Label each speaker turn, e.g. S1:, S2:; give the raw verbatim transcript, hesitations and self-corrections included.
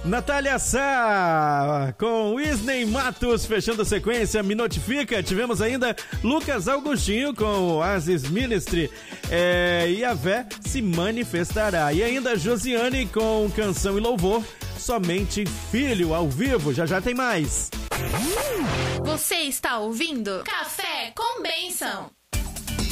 S1: Natália Sá com Whitney Matos fechando a sequência, Me Notifica. Tivemos ainda Lucas Augustinho com Oasis Ministry, é, Yahvé se manifestará. E ainda Josiane com Canção e Louvor, Somente Filho, ao vivo. Já já tem mais.
S2: Você está ouvindo Café com Bênção.